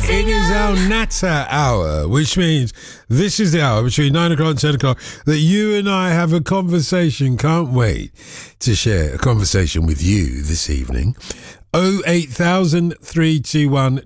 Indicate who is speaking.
Speaker 1: It is our Natter hour, which means this is the hour between 9 o'clock and 10 o'clock that you and I have a conversation. Can't wait to share a conversation with you this evening. 08000 321